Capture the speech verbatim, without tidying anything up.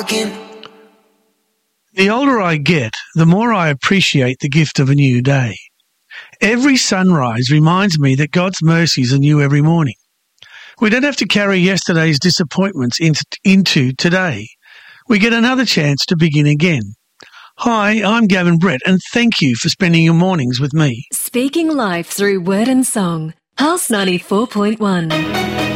The older I get, the more I appreciate the gift of a new day. Every sunrise reminds me that God's mercies are new every morning. We don't have to carry yesterday's disappointments into, into today. We get another chance to begin again. Hi, I'm Gavin Brett, and thank you for spending your mornings with me. Speaking life through word and song. Pulse ninety-four point one.